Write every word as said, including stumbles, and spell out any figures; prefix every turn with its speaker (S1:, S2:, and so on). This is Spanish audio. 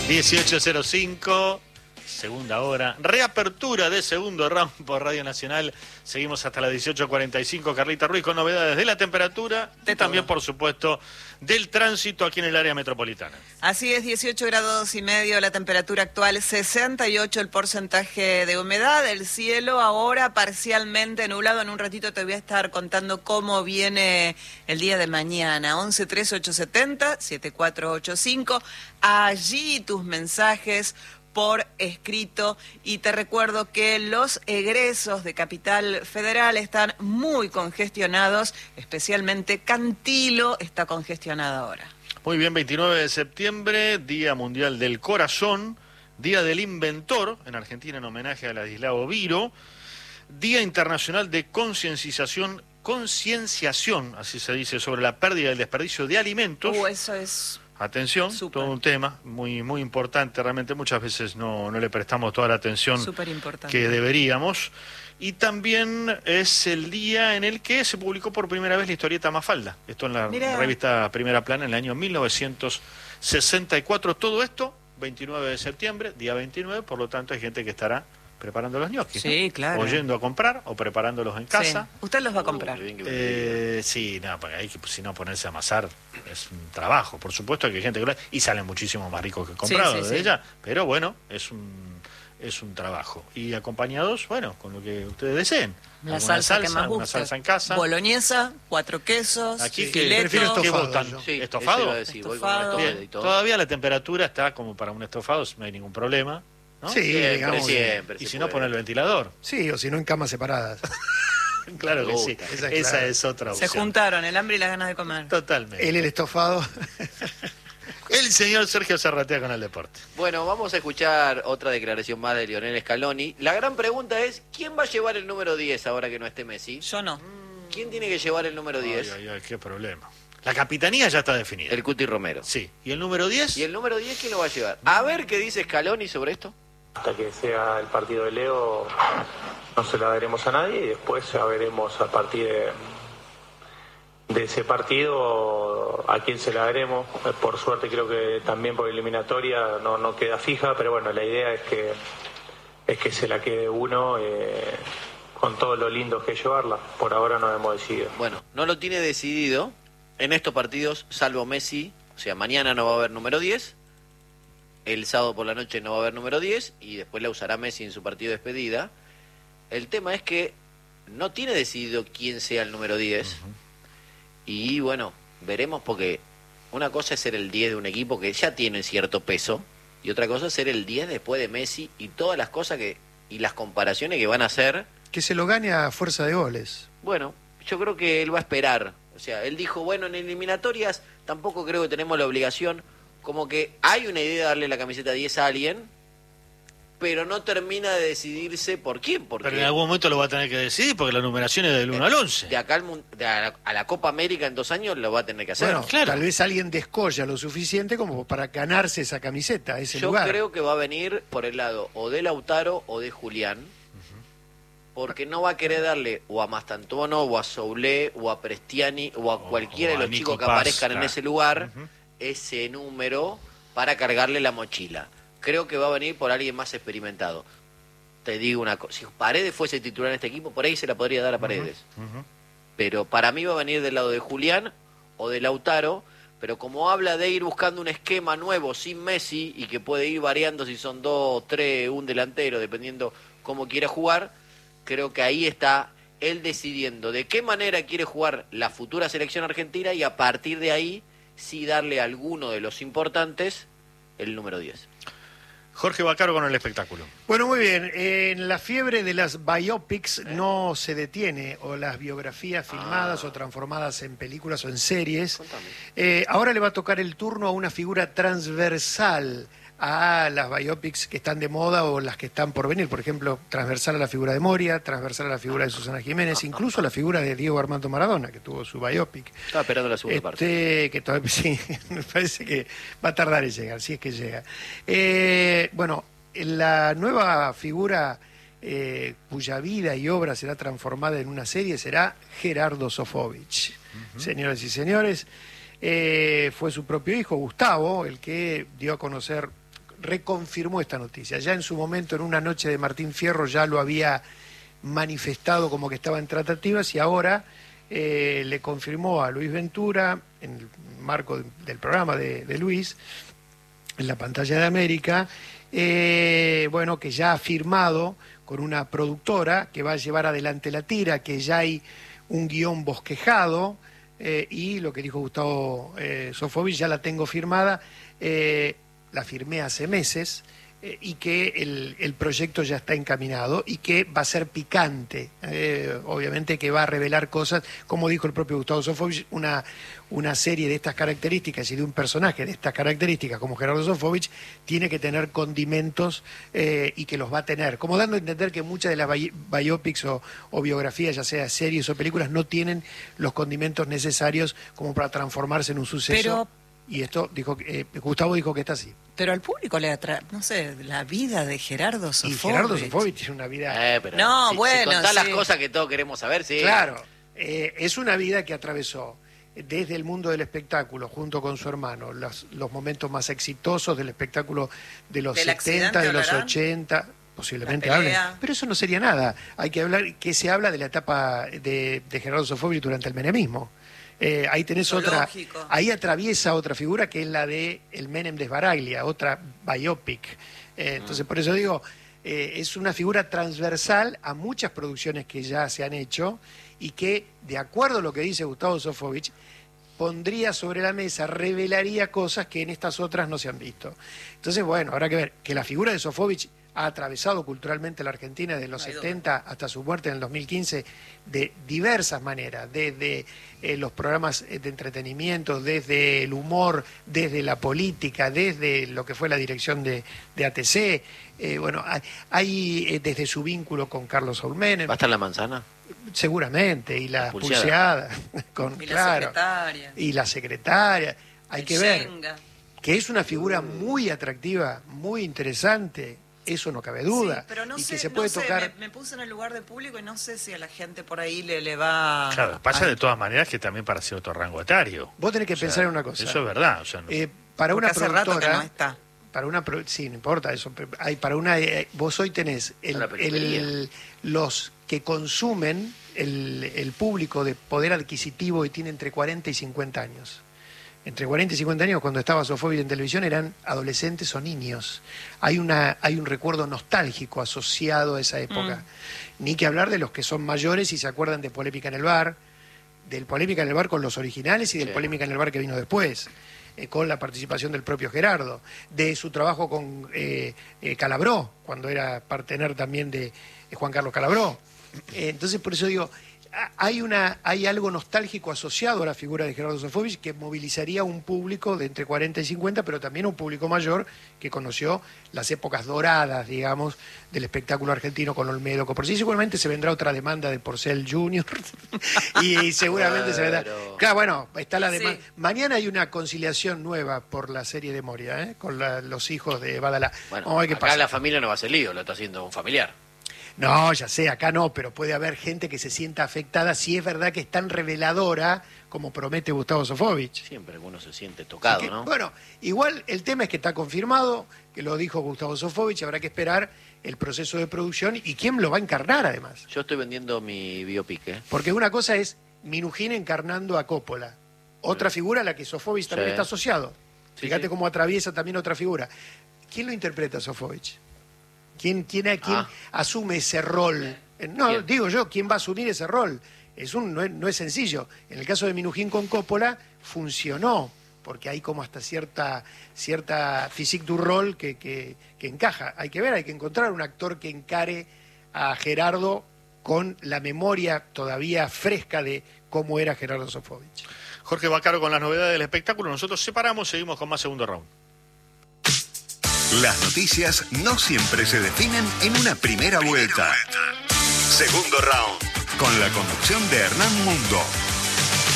S1: dieciocho cero cinco, segunda hora, reapertura de segundo round por Radio Nacional. Seguimos hasta las dieciocho cuarenta y cinco. Carlita Ruiz con novedades de la temperatura y también, por supuesto, del tránsito aquí en el área metropolitana.
S2: Así es, dieciocho grados y medio la temperatura actual, sesenta y ocho el porcentaje de humedad, el cielo ahora parcialmente nublado. En un ratito te voy a estar contando cómo viene el día de mañana. once trece ocho setenta siete cuatro ocho cinco. Allí tus mensajes por escrito, y te recuerdo que los egresos de Capital Federal están muy congestionados, especialmente Cantilo está congestionada ahora.
S1: Muy bien, veintinueve de septiembre, Día Mundial del Corazón, Día del Inventor, en Argentina en homenaje a Ladislao Viro, Día Internacional de Concienciación, concienciación, así se dice, sobre la pérdida y el desperdicio de alimentos.
S2: Uh, eso es...
S1: Atención, Super. Todo un tema muy muy importante, realmente muchas veces no, no le prestamos toda la atención que deberíamos. Y también es el día en el que se publicó por primera vez la historieta Mafalda, esto en la Mirá. revista Primera Plana en el año mil novecientos sesenta y cuatro. Todo esto, veintinueve de septiembre, día veintinueve, por lo tanto hay gente que estará preparando los ñoquis,
S2: sí,
S1: ¿no?
S2: claro.
S1: O yendo a comprar o preparándolos en casa.
S2: Sí. ¿Usted los va a comprar?
S1: Uh, eh, sí, no, porque hay que, si no, ponerse a amasar es un trabajo. Por supuesto que hay gente que lo... y salen muchísimo más ricos que comprados sí, sí, de sí. ella, pero bueno, es un es un trabajo. Y acompañados, bueno, con lo que ustedes deseen.
S2: La salsa, salsa que más gusta.
S1: Una salsa en casa.
S2: Boloñesa, cuatro quesos,
S1: aquí
S2: fileto.
S1: ¿Qué votan?
S3: Sí,
S1: ¿Estofado?
S3: Decir,
S2: estofado.
S1: Bien, todavía la temperatura está como para un estofado, no hay ningún problema. ¿No?
S3: Sí, siempre,
S1: digamos,
S3: siempre.
S1: Y si no, poner el ventilador.
S4: Sí, o si no, en camas separadas.
S1: Claro que sí. Esa,
S4: claro.
S1: Esa es otra opción.
S2: Se juntaron el hambre y las ganas de comer.
S1: Totalmente.
S4: Él el estofado.
S1: El señor Sergio Zarratea con el deporte.
S3: Bueno, vamos a escuchar otra declaración más de Lionel Scaloni. La gran pregunta es, ¿quién va a llevar el número diez ahora que no esté Messi?
S2: Yo no.
S3: ¿Quién tiene que llevar el número diez?
S1: Ay, ay, ay, qué problema. La capitanía ya está definida.
S3: El Cuti Romero.
S1: Sí. ¿Y el número diez?
S3: ¿Y el número diez quién lo va a llevar? A ver qué dice Scaloni sobre esto.
S5: Hasta que sea el partido de Leo no se la daremos a nadie y después ya veremos a partir de, de ese partido a quién se la daremos. Por suerte creo que también por eliminatoria no, no queda fija, pero bueno, la idea es que es que se la quede uno eh, con todo lo lindo que es llevarla. Por ahora no hemos decidido.
S3: Bueno, no lo tiene decidido en estos partidos, salvo Messi. O sea, mañana no va a haber número diez. El sábado por la noche no va a haber número diez y después la usará Messi en su partido de despedida. El tema es que no tiene decidido quién sea el número diez. Uh-huh. Y bueno, veremos, porque una cosa es ser el diez de un equipo que ya tiene cierto peso y otra cosa es ser el diez después de Messi y todas las cosas que y las comparaciones que van a hacer.
S4: Que se lo gane a fuerza de goles.
S3: Bueno, yo creo que él va a esperar. O sea, él dijo, bueno, en eliminatorias tampoco creo que tenemos la obligación. Como que hay una idea de darle la camiseta diez a alguien, pero no termina de decidirse por quién. Porque
S1: pero en algún momento lo va a tener que decidir, porque la numeración es del uno al once.
S3: De acá al, de a, la, a la Copa América en dos años lo va a tener que hacer.
S4: Bueno, claro. Tal vez alguien descolla lo suficiente como para ganarse esa camiseta, ese
S3: Yo
S4: lugar.
S3: Yo creo que va a venir por el lado o de Lautaro o de Julián, uh-huh. porque no va a querer darle o a Mastantuono, o a Soulé, o a Prestiani, o a o, cualquiera o a de los Nico chicos que Paz, aparezcan claro. en ese lugar, uh-huh. ese número para cargarle la mochila. Creo que va a venir por alguien más experimentado. Te digo una cosa, si Paredes fuese titular en este equipo, por ahí se la podría dar a Paredes. Uh-huh. Uh-huh. Pero para mí va a venir del lado de Julián o de Lautaro, pero como habla de ir buscando un esquema nuevo sin Messi y que puede ir variando si son dos, tres, un delantero, dependiendo cómo quiera jugar, creo que ahí está él decidiendo de qué manera quiere jugar la futura selección argentina y a partir de ahí sí darle a alguno de los importantes el número diez.
S1: Jorge Bacaro con el espectáculo.
S4: Bueno, muy bien. En la fiebre de las biopics ¿Eh? no se detiene, o las biografías filmadas ah. o transformadas en películas o en series. Eh, ahora le va a tocar el turno a una figura transversal a las biopics que están de moda o las que están por venir. Por ejemplo, transversal a la figura de Moria, transversal a la figura de Susana Jiménez, incluso a la figura de Diego Armando Maradona, que tuvo su biopic.
S3: Estaba esperando la segunda
S4: este,
S3: parte.
S4: Que todavía, sí, me parece que va a tardar en llegar, si es que llega. Eh, bueno, la nueva figura eh, cuya vida y obra será transformada en una serie será Gerardo Sofovich. Uh-huh. Señoras y señores, eh, fue su propio hijo, Gustavo, el que dio a conocer reconfirmó esta noticia. Ya en su momento, en una noche de Martín Fierro, ya lo había manifestado como que estaba en tratativas y ahora eh, le confirmó a Luis Ventura, en el marco de, del programa de, de Luis, en la pantalla de América, eh, bueno, que ya ha firmado con una productora que va a llevar adelante la tira, que ya hay un guión bosquejado, eh, y lo que dijo Gustavo eh, Sofovich, ya la tengo firmada, eh, la firmé hace meses, eh, y que el, el proyecto ya está encaminado y que va a ser picante, eh, obviamente que va a revelar cosas, como dijo el propio Gustavo Sofovich, una, una serie de estas características y de un personaje de estas características como Gerardo Sofovich tiene que tener condimentos eh, y que los va a tener, como dando a entender que muchas de las bi biopics o, o biografías, ya sea series o películas, no tienen los condimentos necesarios como para transformarse en un suceso.
S2: Pero...
S4: Y esto dijo eh, Gustavo dijo que está así.
S2: Pero al público le atrae, no sé, la vida de Gerardo Sofovich.
S4: Y Gerardo Sofovich tiene una vida...
S3: Eh, pero
S2: no,
S3: si,
S2: bueno,
S3: si contás
S2: sí.
S3: las cosas que todos queremos saber, sí.
S4: Claro, eh, es una vida que atravesó desde el mundo del espectáculo, junto con su hermano, los, los momentos más exitosos del espectáculo de los setenta, de los ochenta... Posiblemente hablen, pero eso no sería nada. Hay que hablar, que se habla de la etapa de, de Gerardo Sofovich durante el menemismo. Eh, ahí tenés
S2: Zoológico.
S4: otra, ahí atraviesa otra figura que es la de el Menem de Sbaraglia, otra biopic. Eh, entonces, por eso digo, eh, es una figura transversal a muchas producciones que ya se han hecho y que, de acuerdo a lo que dice Gustavo Sofovich, pondría sobre la mesa, revelaría cosas que en estas otras no se han visto. Entonces, bueno, habrá que ver que la figura de Sofovich ha atravesado culturalmente la Argentina desde los setenta hasta su muerte en el dos mil quince de diversas maneras, desde eh, los programas de entretenimiento, desde el humor, desde la política, desde lo que fue la dirección de, de A T C, eh, bueno, hay, hay eh, desde su vínculo con Carlos Saúl Menem.
S3: ¿Va a estar la manzana?
S4: Seguramente, y la, la pulseada, con,
S2: y
S4: claro,
S2: la secretaria.
S4: Y la secretaria, hay
S2: el
S4: que ver,
S2: Shenga.
S4: Que es una figura muy atractiva, muy interesante. Eso no cabe duda.
S2: Sí, pero no
S4: y
S2: sé,
S4: que se puede
S2: no sé,
S4: tocar...
S2: me, me puse en el lugar del público y no sé si a la gente por ahí le, le va...
S1: Claro, pasa
S2: a...
S1: de todas maneras que también para cierto rango etario.
S4: Vos tenés que
S1: o
S4: pensar
S1: sea,
S4: en una cosa.
S1: Eso es verdad. O sea, no...
S4: eh, para
S2: Porque
S4: una
S2: hace
S4: productora...
S2: rato que no está.
S4: Para una pro... Sí, no importa eso. Hay para una... Eh, vos hoy tenés el, el, los que consumen, el, el público de poder adquisitivo y tiene entre cuarenta y cincuenta años. Entre cuarenta y cincuenta años, cuando estaba Sofovich en televisión, eran adolescentes o niños. Hay una hay un recuerdo nostálgico asociado a esa época. Mm. Ni que hablar de los que son mayores y se acuerdan de Polémica en el Bar, del Polémica en el Bar con los originales y del sí. Polémica en el Bar que vino después, eh, con la participación del propio Gerardo, de su trabajo con eh, eh, Calabró, cuando era partener también de eh, Juan Carlos Calabró. Eh, entonces, por eso digo... Hay, una, hay algo nostálgico asociado a la figura de Gerardo Sofovich que movilizaría un público de entre cuarenta y cincuenta, pero también un público mayor que conoció las épocas doradas, digamos, del espectáculo argentino con Olmedo. Por sí, seguramente se vendrá otra demanda de Porcel junior y, y seguramente claro. se vendrá... Claro, bueno, está la demanda. Sí. Mañana hay una conciliación nueva por la serie de Moria, ¿eh? Con la, los hijos de Badalá.
S3: Bueno, Vamos a ver qué acá pasa. La familia no va a ser lío, lo está haciendo un familiar.
S4: No, ya sé, acá no, pero puede haber gente que se sienta afectada si es verdad que es tan reveladora como promete Gustavo Sofovich.
S3: Siempre uno se siente tocado,
S4: que,
S3: ¿no?
S4: Bueno, igual el tema es que está confirmado, que lo dijo Gustavo Sofovich, habrá que esperar el proceso de producción y quién lo va a encarnar además.
S3: Yo estoy vendiendo mi biopic, ¿eh?
S4: Porque una cosa es Minujín encarnando a Coppola, otra sí. figura a la que Sofovich también sí. está asociado. Sí, Fíjate sí. cómo atraviesa también otra figura. ¿Quién lo interpreta a Sofovich? ¿Quién, quién, quién ah. asume ese rol? No, ¿Quién? digo yo, ¿quién va a asumir ese rol? Es un, no, es, no es sencillo. En el caso de Minujín con Coppola, funcionó, porque hay como hasta cierta, cierta physique du rol que, que, que encaja. Hay que ver, hay que encontrar un actor que encare a Gerardo con la memoria todavía fresca de cómo era Gerardo Sofovich.
S1: Jorge Baccaro con las novedades del espectáculo. Nosotros separamos, seguimos con más segundo round.
S6: Las noticias no siempre se definen en una primera vuelta. Segundo round, con la conducción de Hernán Mundo.